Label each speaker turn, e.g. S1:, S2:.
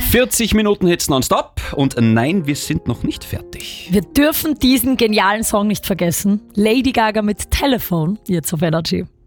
S1: 40 Minuten Hits nonstop und nein, wir sind noch nicht fertig.
S2: Wir dürfen diesen genialen Song nicht vergessen. Lady Gaga mit Telephone, jetzt auf Energy.